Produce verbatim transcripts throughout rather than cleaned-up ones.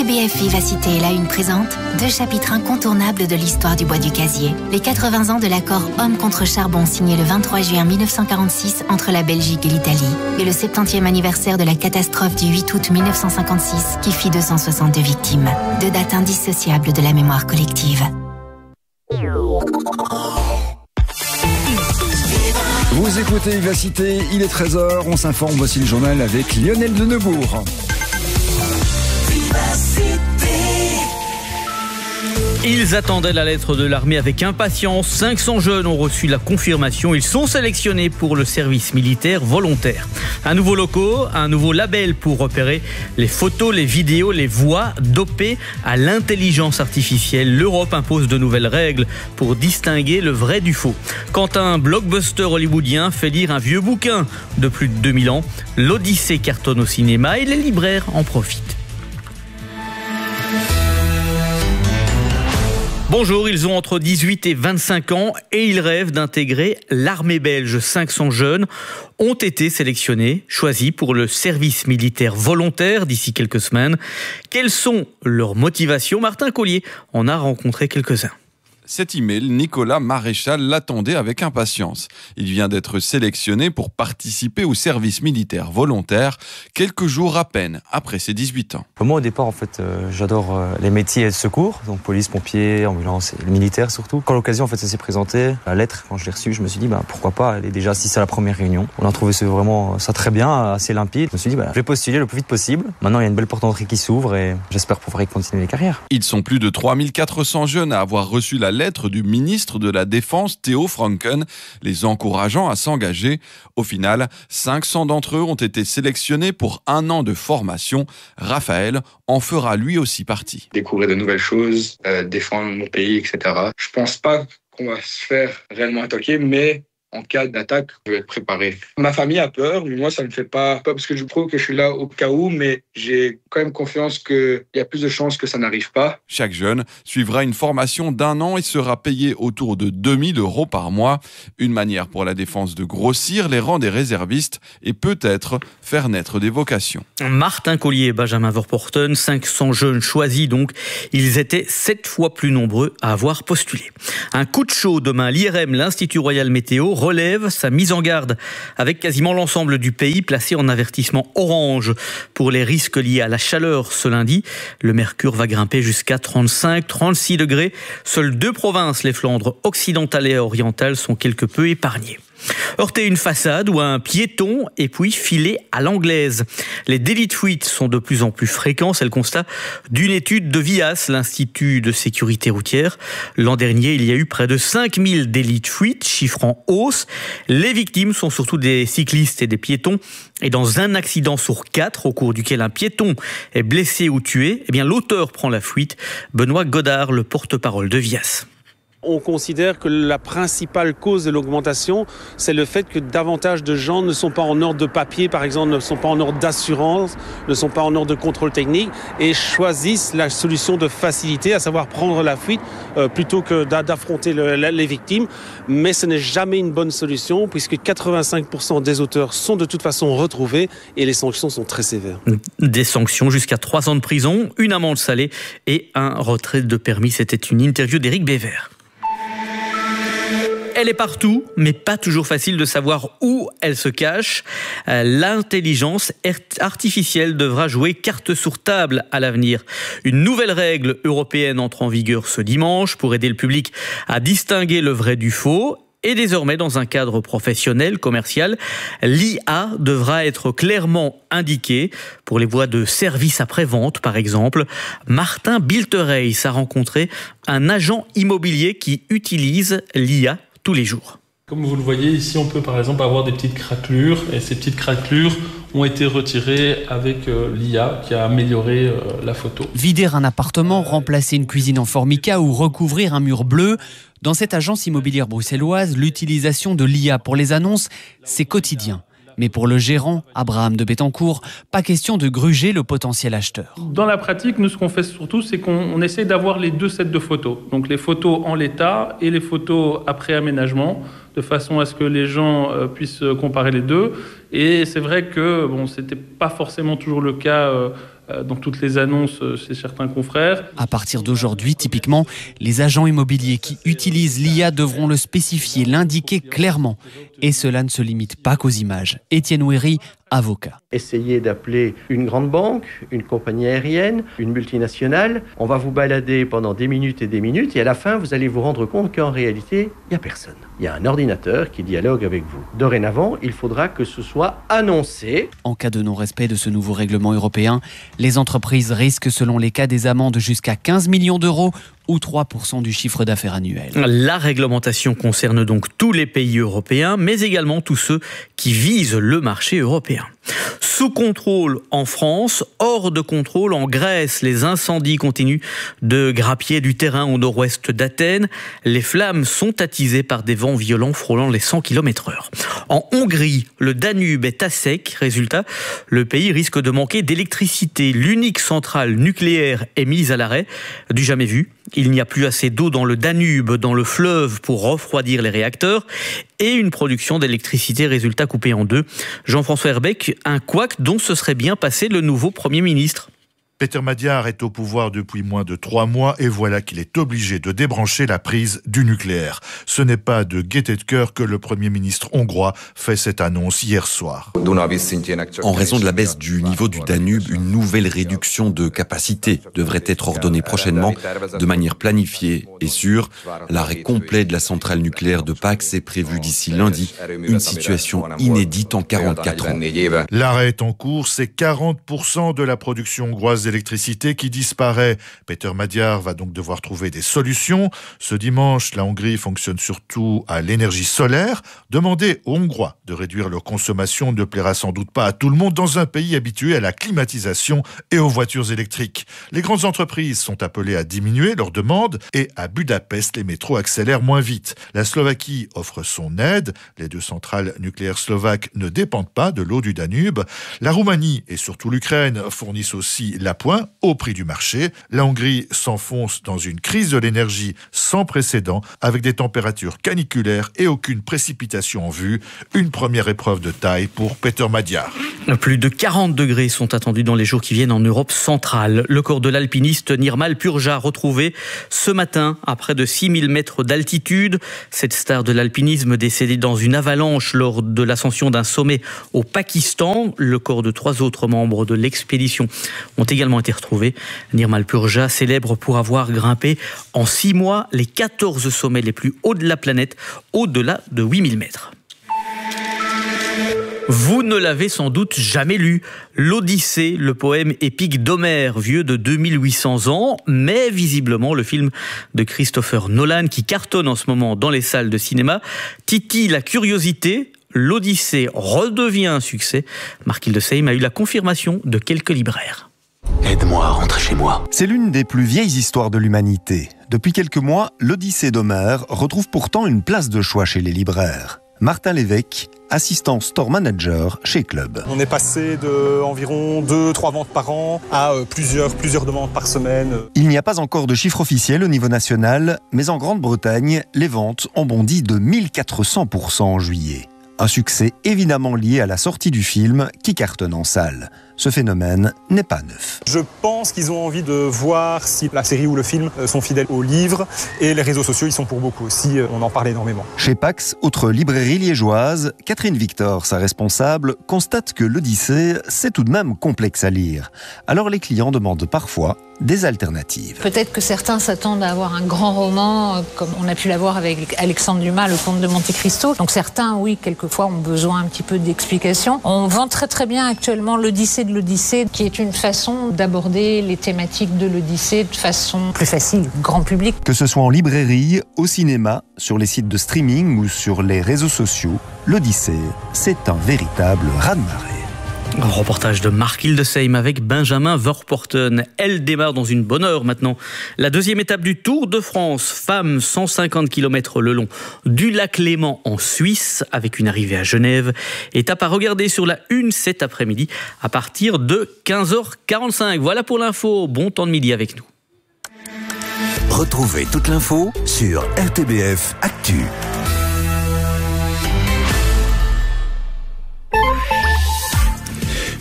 B F Vivacité et la Une présente deux chapitres incontournables de l'histoire du bois du casier. Les quatre-vingts ans de l'accord Homme contre charbon signé le vingt-trois juin mille neuf cent quarante-six entre la Belgique et l'Italie. Et le septantième anniversaire de la catastrophe du huit août mille neuf cent cinquante-six qui fit deux cent soixante-deux victimes. Deux dates indissociables de la mémoire collective. Vous écoutez Vivacité, il est treize heures, on s'informe, voici le journal avec Lionel de Neubourg. Ils attendaient la lettre de l'armée avec impatience. cinq cents jeunes ont reçu la confirmation. Ils sont sélectionnés pour le service militaire volontaire. Un nouveau logo, un nouveau label pour repérer les photos, les vidéos, les voix dopées à l'intelligence artificielle. L'Europe impose de nouvelles règles pour distinguer le vrai du faux. Quand un blockbuster hollywoodien fait lire un vieux bouquin de plus de deux mille ans, l'Odyssée cartonne au cinéma et les libraires en profitent. Bonjour, ils ont entre dix-huit et vingt-cinq ans et ils rêvent d'intégrer l'armée belge. cinq cents jeunes ont été sélectionnés, choisis pour le service militaire volontaire d'ici quelques semaines. Quelles sont leurs motivations ? Martin Collier en a rencontré quelques-uns. Cet email, Nicolas Maréchal l'attendait avec impatience. Il vient d'être sélectionné pour participer au service militaire volontaire quelques jours à peine après ses dix-huit ans. Moi, au départ, en fait, euh, j'adore euh, les métiers et le secours, donc police, pompiers, ambulance et le militaire surtout. Quand l'occasion, en fait, ça s'est présenté, la lettre, quand je l'ai reçue, je me suis dit, bah, pourquoi pas, elle est déjà assistée à la première réunion. On a trouvé ça vraiment ça très bien, assez limpide. Je me suis dit, bah, je vais postuler le plus vite possible. Maintenant, il y a une belle porte d'entrée qui s'ouvre et j'espère pouvoir y continuer les carrières. Ils sont plus de trois mille quatre cents jeunes à avoir reçu la lettre du ministre de la Défense Theo Franken, les encourageant à s'engager. Au final, cinq cents d'entre eux ont été sélectionnés pour un an de formation. Raphaël en fera lui aussi partie. Découvrir de nouvelles choses, euh, défendre mon pays, et cetera. Je pense pas qu'on va se faire réellement attaquer, mais en cas d'attaque, je vais être préparé. Ma famille a peur, mais moi, ça ne me fait pas peur parce que je trouve que je suis là au cas où, mais j'ai quand même confiance qu'il y a plus de chances que ça n'arrive pas. Chaque jeune suivra une formation d'un an et sera payé autour de deux mille euros par mois. Une manière pour la défense de grossir les rangs des réservistes et peut-être faire naître des vocations. Martin Collier et Benjamin Verpoorten, cinq cents jeunes choisis donc. Ils étaient sept fois plus nombreux à avoir postulé. Un coup de chaud demain, l'I R M, l'Institut Royal Météo, relève sa mise en garde avec quasiment l'ensemble du pays placé en avertissement orange pour les risques liés à la chaleur ce lundi. Le mercure va grimper jusqu'à trente-cinq à trente-six degrés. Seules deux provinces, les Flandres occidentales et orientales, sont quelque peu épargnées. Heurter une façade ou un piéton et puis filer à l'anglaise. Les délits de fuite sont de plus en plus fréquents, c'est le constat d'une étude de V I A S, l'Institut de sécurité routière. L'an dernier, il y a eu près de cinq mille délits de fuite, chiffre en hausse. Les victimes sont surtout des cyclistes et des piétons. Et dans un accident sur quatre, au cours duquel un piéton est blessé ou tué, eh bien l'auteur prend la fuite. Benoît Godard, le porte-parole de V I A S. On considère que la principale cause de l'augmentation, c'est le fait que davantage de gens ne sont pas en ordre de papier, par exemple, ne sont pas en ordre d'assurance, ne sont pas en ordre de contrôle technique et choisissent la solution de facilité, à savoir prendre la fuite euh, plutôt que d'affronter le, les victimes. Mais ce n'est jamais une bonne solution puisque quatre-vingt-cinq pour cent des auteurs sont de toute façon retrouvés et les sanctions sont très sévères. Des sanctions jusqu'à trois ans de prison, une amende salée et un retrait de permis. C'était une interview d'Éric Bévert. Elle est partout, mais pas toujours facile de savoir où elle se cache. L'intelligence artificielle devra jouer carte sur table à l'avenir. Une nouvelle règle européenne entre en vigueur ce dimanche pour aider le public à distinguer le vrai du faux. Et désormais, dans un cadre professionnel, commercial, l'I A devra être clairement indiquée pour les voies de service après-vente, par exemple. Martin Biltereis a rencontré un agent immobilier qui utilise l'I A tous les jours. Comme vous le voyez ici, on peut par exemple avoir des petites craquelures et ces petites craquelures ont été retirées avec euh, l'I A qui a amélioré euh, la photo. Vider un appartement, remplacer une cuisine en formica ou recouvrir un mur bleu. Dans cette agence immobilière bruxelloise, l'utilisation de l'I A pour les annonces, c'est quotidien. Mais pour le gérant, Abraham de Bettencourt, pas question de gruger le potentiel acheteur. Dans la pratique, nous, ce qu'on fait surtout, c'est qu'on on essaie d'avoir les deux sets de photos. Donc les photos en l'état et les photos après aménagement, de façon à ce que les gens euh, puissent comparer les deux. Et c'est vrai que bon, c'était pas forcément toujours le cas euh, dans toutes les annonces chez certains confrères. À partir d'aujourd'hui, typiquement, les agents immobiliers qui utilisent l'I A devront le spécifier, l'indiquer clairement. Et cela ne se limite pas qu'aux images. Étienne Ouéry, avocat. Essayez d'appeler une grande banque, une compagnie aérienne, une multinationale. On va vous balader pendant des minutes et des minutes et à la fin, vous allez vous rendre compte qu'en réalité, il n'y a personne. Il y a un ordinateur qui dialogue avec vous. Dorénavant, il faudra que ce soit annoncé. En cas de non-respect de ce nouveau règlement européen, les entreprises risquent selon les cas des amendes jusqu'à quinze millions d'euros ou trois pour cent du chiffre d'affaires annuel. La réglementation concerne donc tous les pays européens, mais également tous ceux qui visent le marché européen. Sous contrôle en France, hors de contrôle en Grèce. Les incendies continuent de grappiller du terrain au nord-ouest d'Athènes. Les flammes sont attisées par des vents violents frôlant les cent kilomètres heure. En Hongrie, le Danube est à sec. Résultat, le pays risque de manquer d'électricité. L'unique centrale nucléaire est mise à l'arrêt. Du jamais vu. Il n'y a plus assez d'eau dans le Danube, dans le fleuve, pour refroidir les réacteurs. Et une production d'électricité résultat coupée en deux. Jean-François Herbeck, un couac dont se serait bien passé le nouveau Premier ministre. Peter Magyar est au pouvoir depuis moins de trois mois et voilà qu'il est obligé de débrancher la prise du nucléaire. Ce n'est pas de gaieté de cœur que le Premier ministre hongrois fait cette annonce hier soir. En raison de la baisse du niveau du Danube, une nouvelle réduction de capacité devrait être ordonnée prochainement de manière planifiée et sûre. L'arrêt complet de la centrale nucléaire de Pax est prévu d'ici lundi, une situation inédite en quarante-quatre ans. L'arrêt est en cours, c'est quarante pour cent de la production hongroise d'électricité qui disparaît. Peter Magyar va donc devoir trouver des solutions. Ce dimanche, la Hongrie fonctionne surtout à l'énergie solaire. Demander aux Hongrois de réduire leur consommation ne plaira sans doute pas à tout le monde dans un pays habitué à la climatisation et aux voitures électriques. Les grandes entreprises sont appelées à diminuer leurs demandes et à Budapest, les métros accélèrent moins vite. La Slovaquie offre son aide. Les deux centrales nucléaires slovaques ne dépendent pas de l'eau du Danube. La Roumanie et surtout l'Ukraine fournissent aussi la point au prix du marché. La Hongrie s'enfonce dans une crise de l'énergie sans précédent avec des températures caniculaires et aucune précipitation en vue. Une première épreuve de taille pour Peter Magyar. Plus de quarante degrés sont attendus dans les jours qui viennent en Europe centrale. Le corps de l'alpiniste Nirmal Purja retrouvé ce matin à près de six mille mètres d'altitude. Cette star de l'alpinisme décédée dans une avalanche lors de l'ascension d'un sommet au Pakistan. Le corps de trois autres membres de l'expédition ont également été retrouvés. Nirmal Purja, célèbre pour avoir grimpé en six mois les quatorze sommets les plus hauts de la planète, au-delà de huit mille mètres. Vous ne l'avez sans doute jamais lu. L'Odyssée, le poème épique d'Homère, vieux de deux mille huit cents ans, mais visiblement le film de Christopher Nolan, qui cartonne en ce moment dans les salles de cinéma, titille la curiosité. L'Odyssée redevient un succès. Marc Hildesheim a eu la confirmation de quelques libraires. Aide-moi à rentrer chez moi. C'est l'une des plus vieilles histoires de l'humanité. Depuis quelques mois, l'Odyssée d'Homère retrouve pourtant une place de choix chez les libraires. Martin Lévesque, assistant store manager chez Club. On est passé de environ deux trois ventes par an à plusieurs, plusieurs demandes par semaine. Il n'y a pas encore de chiffre officiel au niveau national, mais en Grande-Bretagne, les ventes ont bondi de mille quatre cents pour cent en juillet. Un succès évidemment lié à la sortie du film qui cartonne en salle. Ce phénomène n'est pas neuf. Je pense qu'ils ont envie de voir si la série ou le film sont fidèles au livre et les réseaux sociaux y sont pour beaucoup aussi, on en parle énormément. Chez Pax, autre librairie liégeoise, Catherine Victor, sa responsable, constate que l'Odyssée, c'est tout de même complexe à lire. Alors les clients demandent parfois des alternatives. Peut-être que certains s'attendent à avoir un grand roman, comme on a pu l'avoir avec Alexandre Dumas, Le Comte de Monte Cristo. Donc certains, oui, quelquefois ont besoin un petit peu d'explications. On vend très très bien actuellement l'Odyssée de l'Odyssée, qui est une façon d'aborder les thématiques de l'Odyssée de façon plus facile, grand public. Que ce soit en librairie, au cinéma, sur les sites de streaming ou sur les réseaux sociaux, l'Odyssée, c'est un véritable raz-de-marée. Un reportage de Marc Hildesheim avec Benjamin Vorporten. Elle démarre dans une bonne heure maintenant. La deuxième étape du Tour de France. Femmes, cent cinquante kilomètres le long du lac Léman en Suisse, avec une arrivée à Genève. Étape à regarder sur la une cet après-midi à partir de quinze heures quarante-cinq. Voilà pour l'info. Bon temps de midi avec nous. Retrouvez toute l'info sur R T B F Actu.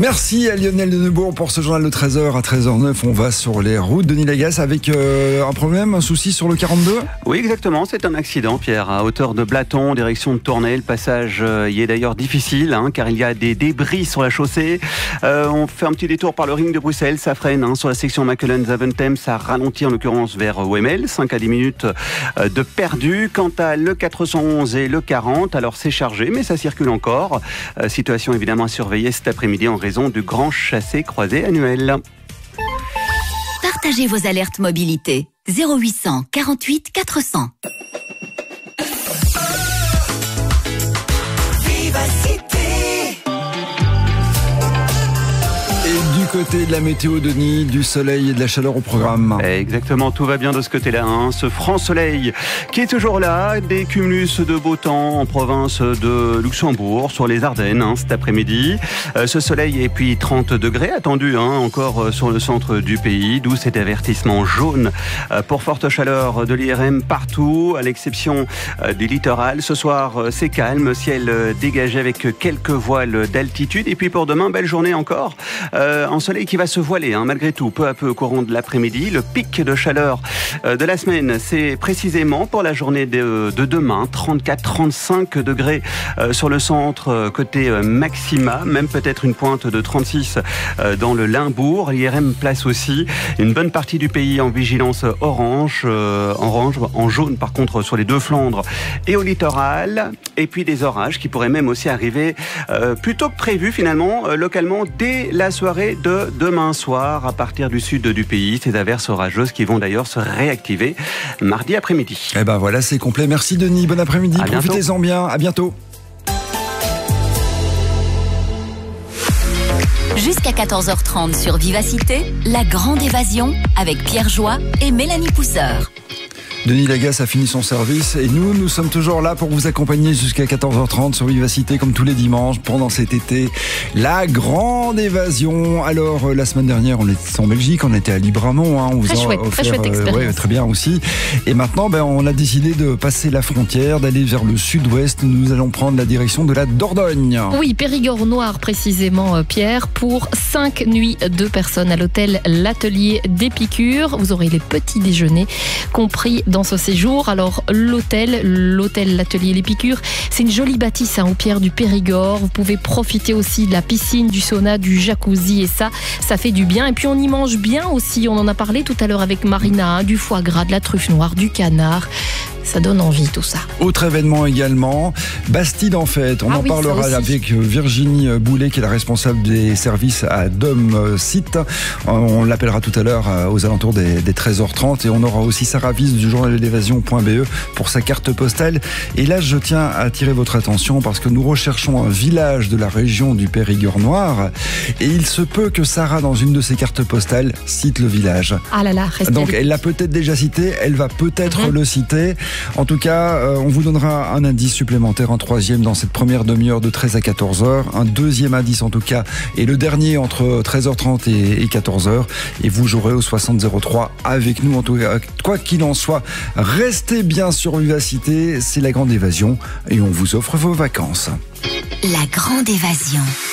Merci à Lionel Denebourg pour ce journal de treize heures à treize heures neuf. On va sur les routes. Denis Lagasse avec euh, un problème, un souci sur le quarante-deux. Oui, exactement. C'est un accident, Pierre, à hauteur de Blaton, direction de Tournai. Le passage euh, y est d'ailleurs difficile, hein, car il y a des débris sur la chaussée. Euh, on fait un petit détour par le ring de Bruxelles. Ça freine hein, sur la section Mechelen-Zaventem. Ça ralentit en l'occurrence vers Wemmel. cinq à dix minutes euh, de perdu. Quant à le quatre cent onze et le quarante, alors c'est chargé, mais ça circule encore. Euh, situation évidemment à surveiller cet après-midi en raison du grand chassé-croisé annuel. Partagez vos alertes mobilité. zéro huit cent quarante-huit quatre cents. Du côté de la météo, Denis, du soleil et de la chaleur au programme. Exactement, tout va bien de ce côté-là. Hein. Ce franc soleil qui est toujours là, des cumulus de beau temps en province de Luxembourg, sur les Ardennes hein, cet après-midi. Euh, ce soleil et puis trente degrés attendus hein, encore sur le centre du pays, d'où cet avertissement jaune euh, pour forte chaleur de l'I R M partout, à l'exception euh, du littoral. Ce soir, euh, c'est calme, ciel euh, dégagé avec quelques voiles d'altitude. Et puis pour demain, belle journée encore. Euh, un soleil qui va se voiler hein, malgré tout, peu à peu au courant de l'après-midi. Le pic de chaleur euh, de la semaine, c'est précisément pour la journée de, de demain, trente-quatre à trente-cinq degrés euh, sur le centre euh, côté euh, maxima, même peut-être une pointe de trente-six euh, dans le Limbourg. L'I R M place aussi une bonne partie du pays en vigilance orange, euh, orange, en jaune par contre sur les deux Flandres et au littoral. Et puis des orages qui pourraient même aussi arriver euh, plus tôt que prévu finalement, euh, localement dès la soirée de demain soir à partir du sud du pays. Ces averses orageuses qui vont d'ailleurs se réactiver mardi après-midi. Eh ben voilà, c'est complet. Merci Denis, bon après-midi. Profitez-en bien, à bientôt. Jusqu'à quatorze heures trente sur Vivacité, la grande évasion avec Pierre Joie et Mélanie Pousseur. Denis Lagasse a fini son service et nous, nous sommes toujours là pour vous accompagner jusqu'à quatorze heures trente sur Vivacité comme tous les dimanches pendant cet été. La grande évasion. Alors, euh, la semaine dernière, on était en Belgique, on était à Libramont. Hein, on vous très a chouette, offert, très chouette expérience. Euh, ouais, très bien aussi. Et maintenant, ben, on a décidé de passer la frontière, d'aller vers le sud-ouest. Nous allons prendre la direction de la Dordogne. Oui, Périgord Noir précisément, Pierre, pour cinq nuits, deux personnes à l'hôtel L'Atelier d'Épicure. Vous aurez les petits déjeuners compris dans ce séjour. Alors l'hôtel, l'hôtel L'Atelier l'Épicure, c'est une jolie bâtisse hein, au Pierre du Périgord. Vous pouvez profiter aussi de la piscine, du sauna, du jacuzzi et ça, ça fait du bien. Et puis on y mange bien aussi. On en a parlé tout à l'heure avec Marina, hein, du foie gras, de la truffe noire, du canard. Ça donne envie tout ça. Autre événement également, Bastide en fête. On ah en oui, parlera avec Virginie Boulet qui est la responsable des services à Dom Site. On l'appellera tout à l'heure aux alentours des, des treize heures trente et on aura aussi Sarah Wies du journal de l'évasion point b e pour sa carte postale. Et là, je tiens à attirer votre attention parce que nous recherchons un village de la région du Périgord Noir et il se peut que Sarah, dans une de ses cartes postales, cite le village. Ah là là, restez Donc elle l'a peut-être déjà cité, elle va peut-être mm-hmm. le citer. En tout cas, euh, on vous donnera un indice supplémentaire, un troisième dans cette première demi-heure de treize à quatorze heures. Un deuxième indice en tout cas, et le dernier entre treize heures trente et, et quatorze heures. Et vous jouerez au soixante zéro trois avec nous. En tout cas, quoi qu'il en soit, restez bien sur Vivacité. C'est la grande évasion et on vous offre vos vacances. La grande évasion.